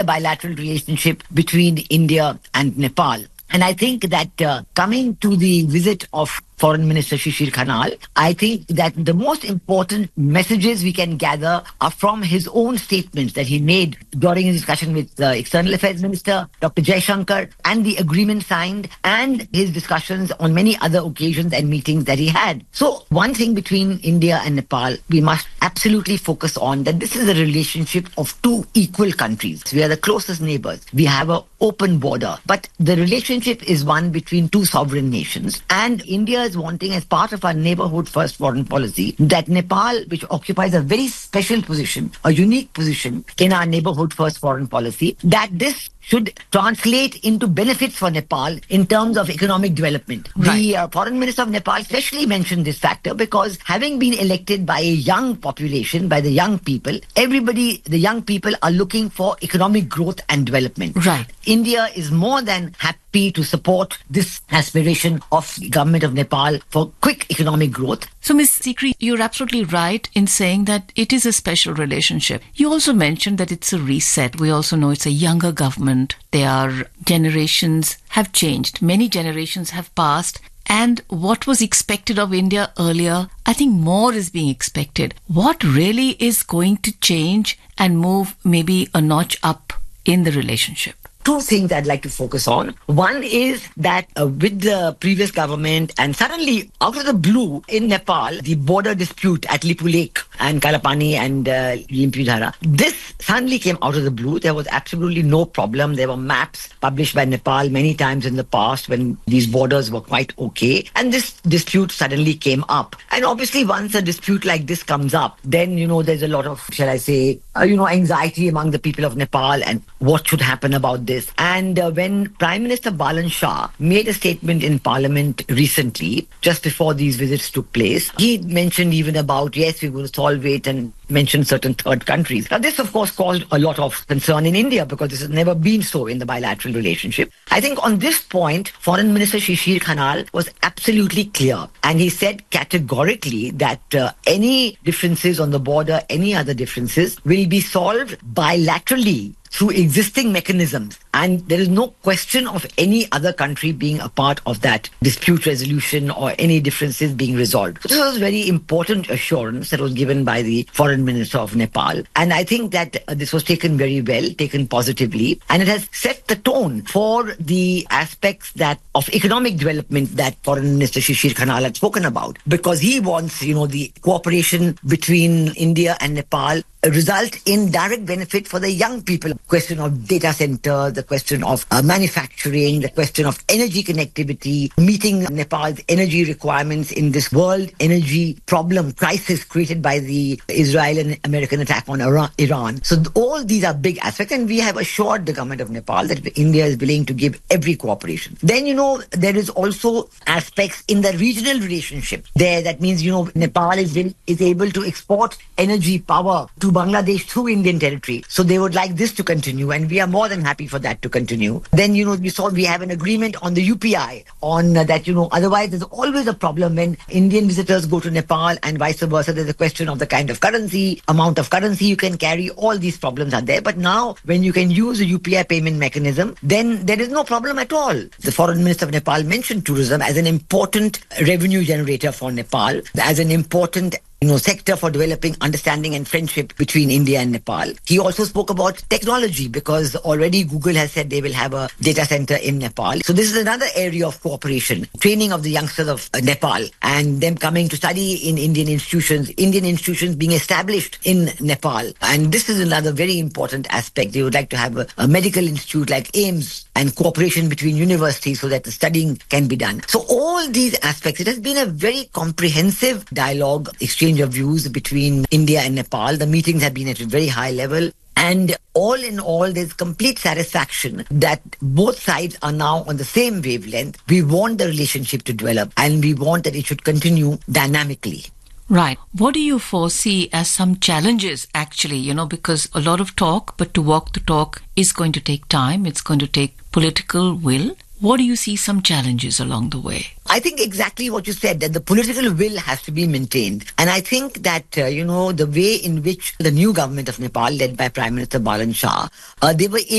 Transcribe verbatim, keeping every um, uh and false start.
bilateral relationship between India and Nepal. And I think that uh, coming to the visit of Foreign Minister Shishir Khanal, I think that the most important messages we can gather are from his own statements that he made during his discussion with the External Affairs Minister, Doctor Jaishankar, and the agreement signed, and his discussions on many other occasions and meetings that he had. So one thing between India and Nepal, we must absolutely focus on that this is a relationship of two equal countries. We are the closest neighbors. We have an open border. But the relationship is one between two sovereign nations. And India is wanting, as part of our neighborhood first foreign policy, that Nepal, which occupies a very special position, a unique position in our neighborhood first foreign policy, that this should translate into benefits for Nepal in terms of economic development. Right. The uh, foreign minister of Nepal especially mentioned this factor because having been elected by a young population, by the young people, everybody, the young people are looking for economic growth and development. Right. India is more than happy to support this aspiration of the government of Nepal for quick economic growth. So, Miz Sikri, you're absolutely right in saying that it is a special relationship. You also mentioned that it's a reset. We also know it's a younger government. Their generations have changed. Many generations have passed. And what was expected of India earlier, I think more is being expected. What really is going to change and move maybe a notch up in the relationship? Two things I'd like to focus on. One is that uh, with the previous government and suddenly out of the blue in Nepal, the border dispute at Lipu Lake and Kalapani and uh, Limpidhara, this suddenly came out of the blue. There was absolutely no problem. There were maps published by Nepal many times in the past when these borders were quite okay. And this dispute suddenly came up. And obviously once a dispute like this comes up, then, you know, there's a lot of, shall I say, uh, you know, anxiety among the people of Nepal and what should happen about this. And uh, when Prime Minister Balan Shah made a statement in Parliament recently, just before these visits took place, he mentioned even about, yes, we're going to solve it, and mentioned certain third countries. Now, this, of course, caused a lot of concern in India because this has never been so in the bilateral relationship. I think on this point, Foreign Minister Shishir Khanal was absolutely clear. And he said categorically that uh, any differences on the border, any other differences, will be solved bilaterally through existing mechanisms. And there is no question of any other country being a part of that dispute resolution or any differences being resolved. So this was very important assurance that was given by the Foreign Minister of Nepal. And I think that uh, this was taken very well, taken positively. And it has set the tone for the aspects that of economic development that Foreign Minister Shishir Khanal had spoken about. Because he wants, you know, the cooperation between India and Nepal result in direct benefit for the young people. Question of data center, the question of uh, manufacturing, the question of energy connectivity, meeting Nepal's energy requirements in this world energy problem, crisis created by the Israel and American attack on Iran. So all these are big aspects, and we have assured the government of Nepal that India is willing to give every cooperation. Then, you know, there is also aspects in the regional relationship there. That means, you know, Nepal is, is able to export energy power to Bangladesh through Indian territory. So they would like this to continue, and we are more than happy for that to continue. Then, you know, we saw we have an agreement on the U P I on uh, that, you know, otherwise there's always a problem when Indian visitors go to Nepal and vice versa. There's a question of the kind of currency, amount of currency you can carry. All these problems are there. But now when you can use a U P I payment mechanism, then there is no problem at all. The Foreign Minister of Nepal mentioned tourism as an important revenue generator for Nepal, as an important you know, sector for developing understanding and friendship between India and Nepal. He also spoke about technology because already Google has said they will have a data center in Nepal. So this is another area of cooperation, training of the youngsters of uh, Nepal and them coming to study in Indian institutions, Indian institutions being established in Nepal. And this is another very important aspect. They would like to have a, a medical institute like AIIMS and cooperation between universities so that the studying can be done. So all these aspects, it has been a very comprehensive dialogue, exchange of views between India and Nepal. The meetings have been at a very high level. And all in all, there's complete satisfaction that both sides are now on the same wavelength. We want the relationship to develop and we want that it should continue dynamically. Right. What do you foresee as some challenges, actually, you know, because a lot of talk, but to walk the talk is going to take time. It's going to take political will. What do you see some challenges along the way? I think exactly what you said, that the political will has to be maintained. And I think that, uh, you know, the way in which the new government of Nepal, led by Prime Minister Balan Shah, uh, they were able